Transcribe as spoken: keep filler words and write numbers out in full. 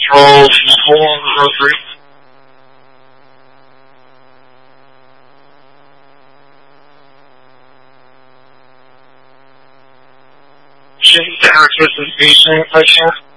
Control, four one zero three. Shane Harris, this is patient, patient.